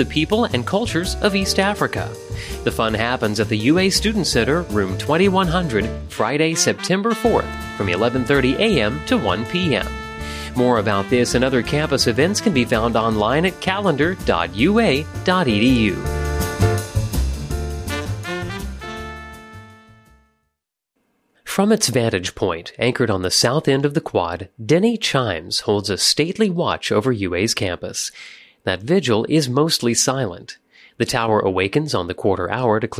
the people and cultures of East Africa. The fun happens at the UA Student Center, room 2100, Friday, September 4th, from 11:30 a.m. to 1 p.m. More about this and other campus events can be found online at calendar.ua.edu. From its vantage point, anchored on the south end of the quad, Denny Chimes holds a stately watch over UA's campus. That vigil is mostly silent. The tower awakens on the quarter hour to clear